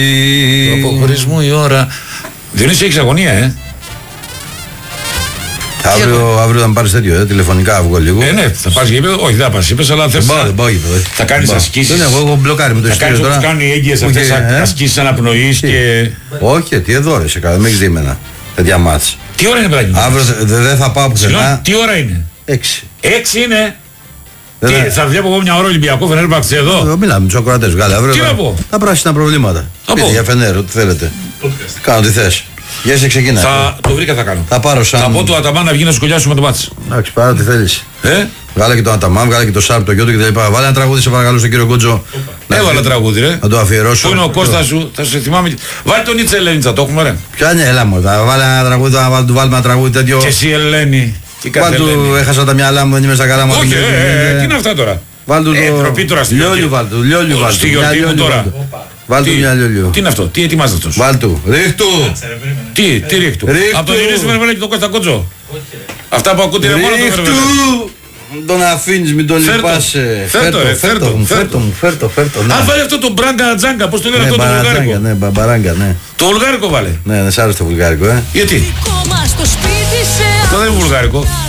Του αποχωρισμού η ώρα. Διονύση, έχεις αγωνία, Αύριο θα πάρεις τέτοιο, τηλεφωνικά βγω λίγο. Ναι, θα πας γήπεδο. Όχι, δεν θα πας γήπεδο, αλλά θες. Δεν πάω γήπεδο. Θα κάνεις ασκήσεις. Δεν έχω μπλοκάρει με το εισιτήριο τώρα. Θα κάνεις έγκυες αυτές ασκήσεις αναπνοής και. Όχι, τι εδώ ρε, σε καλά, με έχεις δει εμένα. Τέτοια μάτς. Τι ώρα είναι, παιδάκι? Αύριο δεν θα πάω πουθενά. Τι ώρα είναι? 6. 6 είναι. Θα βλέπω εγώ μια ώρα Ολυμπιακό Φενέρμπαξ εδώ. Μιλάμε με τους ακροατές, βγάλε αύριο. Τι να πω? Τα πράσινα προβλήματα. Για Φενέρ, ό,τι θέλετε. Κάνω τι θες. Για εσύ ξεκινά. Το βρήκα, θα κάνω. Θα πάρω σαν. Θα πω του Αταμάν να βγει να σκολιάσουμε το μάτς. Εντάξει, πάρω τι θέλεις. Βγάλε και τον Αταμάν, βγάλε και το Σάρπ, το γιο του κτλ. Βάλε ένα τραγούδι, σε παρακαλώ, στον κύριο Κότζο. Έβαλα τραγούδι, ρε. Να το αφιερώσω. Πού είναι ο Κώστας σου, θα σε θυμάμαι. Βάλε τον Νίτσα Ελένιτσα, το έχουμε, ρε. Ποια είναι, έλα μου. Θα βάλε ένα τραγούδι, θα του βάλουμε ένα τραγούδι τέτοιο. Και εσύ Ελένη. Βάλ του, έχασα τα μυαλά μου, δεν είμαι στα καλά μου. Όχι, τι είναι αυτά τώρα. Βάλ του το. Λιόλιου, βάλ του. Στη γιορτή μου τώρα. Βάλ του μια λιόλιου. Τι είναι αυτό, τι ετοιμάζει αυτός? Βάλ του. Ρίχτου. Τι ρίχτου? Από το Διονύση Βερβέλη και τον Κώστα Κότζο. Αυτά που ακούτε είναι μόνο το Βερβέλη. Τον αφήνεις, μην τον λυπάσαι. Φέρτο. Αν βάλει αυτό το μπράγκα τζάγκα, πώς το λένε αυτό το βουλγάρικο? Ναι, μπαμπαράγκα, ναι. Το βουλγάρικο βάλε. Ναι, σ' άρεσε το βουλγάρικο, Γιατί? Το δεν είναι βουλγάρικο.